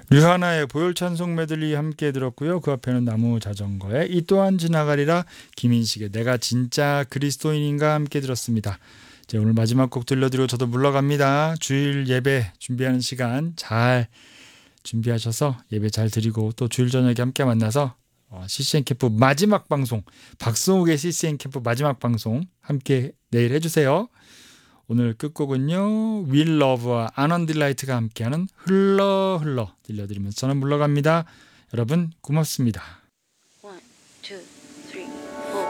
류하나의 보혈 찬송 메들리 함께 들었고요. 그 앞에는 나무 자전거의 이 또한 지나가리라, 김인식의 내가 진짜 그리스도인인가 함께 들었습니다. 이제 오늘 마지막 곡 들려드리고 저도 물러갑니다. 주일 예배 준비하는 시간 잘 준비하셔서 예배 잘 드리고 또 주일 저녁에 함께 만나서 CCN 캠프 마지막 방송, 박성욱의 CCN 캠프 마지막 방송 함께 내일 해주세요. 오늘 끝곡은요, Will Love와 아넌 딜라이트가 함께하는 흘러 흘러 들려드리면서 저는 물러갑니다. 여러분 고맙습니다.